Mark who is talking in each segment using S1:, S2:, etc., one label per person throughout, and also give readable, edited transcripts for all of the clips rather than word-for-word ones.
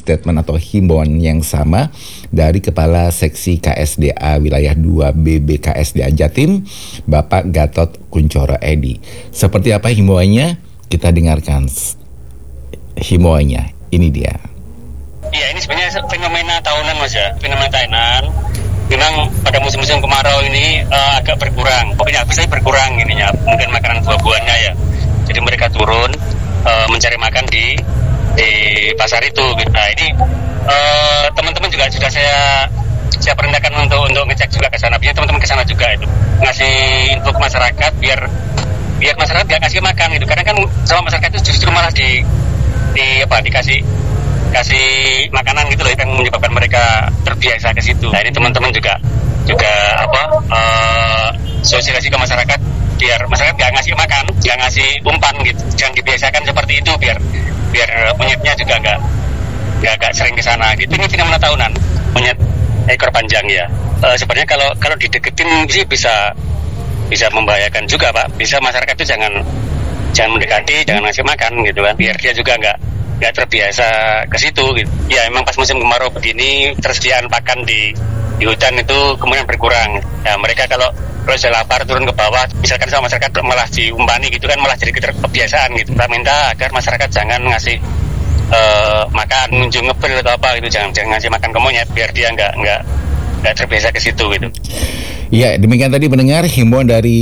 S1: statement atau himbauan yang sama dari Kepala Seksi KSDA Wilayah 2 BBKSDA Jatim, Bapak Gatot Kuncoro Edi. Seperti apa himbauannya? Kita dengarkan himbauannya. Ini dia.
S2: Iya, ini sebenarnya fenomena tahunan Mas ya, fenomena tahunan. Memang pada musim-musim kemarau ini agak berkurang, pokoknya bisa berkurang ininya, mungkin makanan buah-buahnya ya. Jadi mereka turun mencari makan di pasar itu. Nah ini teman-teman juga sudah saya perintahkan untuk ngecek juga ke sana. Biar teman-teman ke sana juga itu ngasih info ke masyarakat biar masyarakat nggak kasih makan gitu. Karena kan sama masyarakat itu justru malah dikasih makanan gitu loh yang menyebabkan mereka terbiasa ke situ. Nah ini teman-teman juga sosialisasi ke masyarakat biar masyarakat nggak ngasih makan, nggak ngasih umpan gitu. Jangan dibiasakan seperti itu biar monyetnya juga nggak sering ke sana gitu. Ini fenomena tahunan monyet ekor panjang ya. Sebenarnya kalau dideketin sih bisa membahayakan juga Pak. Bisa masyarakat itu jangan mendekati, jangan ngasih makan gitu kan. Biar dia juga nggak terbiasa ke situ gitu. Ya emang pas musim kemarau begini tersediaan pakan di hutan itu kemudian berkurang. Ya mereka kalau sudah lapar turun ke bawah, misalkan sama masyarakat malah diumpani gitu kan, malah jadi kebiasaan gitu. Kita minta agar masyarakat jangan ngasih makan ngunjung ngebel atau apa gitu, jangan ngasih makan ke monyet biar dia nggak terbiasa ke situ gitu.
S1: Ya, demikian tadi mendengar himbauan dari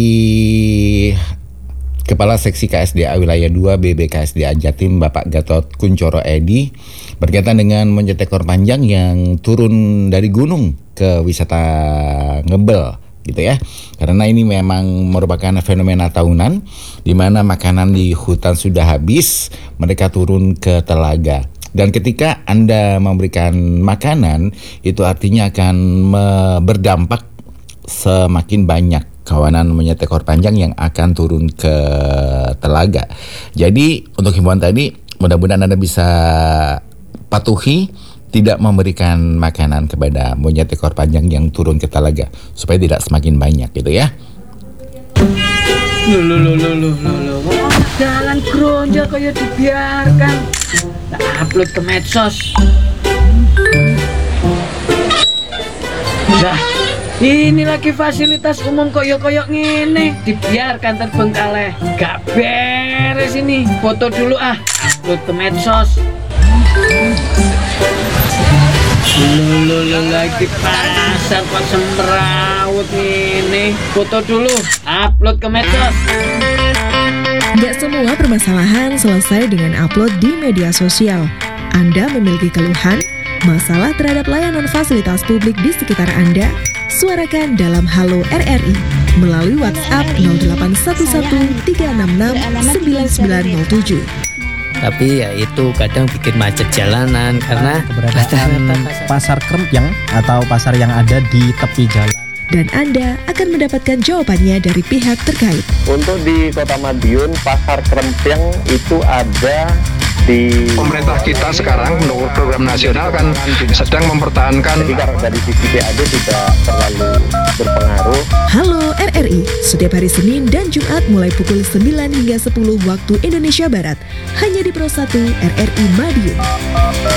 S1: Kepala Seksi KSDA Wilayah 2 BBKSDA Jatim, Bapak Gatot Kuncoro Edi, berkaitan dengan monyet ekor panjang yang turun dari gunung ke wisata ngebel gitu ya. Karena ini memang merupakan fenomena tahunan di mana makanan di hutan sudah habis, mereka turun ke telaga. Dan ketika Anda memberikan makanan, itu artinya akan berdampak semakin banyak kawanan monyet ekor panjang yang akan turun ke telaga. Jadi untuk himbauan tadi, mudah-mudahan Anda bisa patuhi tidak memberikan makanan kepada monyet ekor panjang yang turun ke telaga supaya tidak semakin banyak gitu ya.
S3: Loh. Jalan gronjol kayak dibiarkan. Tak upload ke medsos. Nah, ini lagi fasilitas umum koyok-koyok ngene, dibiarkan terbengkalai. Gak beres ini. Foto dulu upload ke medsos. Loh, lagi pasar kok semrawut ini. Foto dulu, upload ke medsos.
S4: Gak semua permasalahan selesai dengan upload di media sosial. Anda memiliki keluhan, masalah terhadap layanan fasilitas publik di sekitar Anda? Suarakan dalam Halo RRI melalui WhatsApp 0811 366 9907.
S5: Tapi ya itu kadang bikin macet jalanan karena
S6: keberadaan pasar krempyang atau pasar yang ada di tepi jalan.
S4: Dan Anda akan mendapatkan jawabannya dari pihak terkait.
S7: Untuk di Kota Madiun, pasar krempyang itu ada di
S8: pemerintah kita sekarang menurut program nasional kan sedang mempertahankan.
S7: Jadi karena dari sisi PAD tidak terlalu berpengaruh.
S4: Halo RRI, setiap hari Senin dan Jumat mulai pukul 9 hingga 10 waktu Indonesia Barat, hanya di Pro 1 RRI Madiun.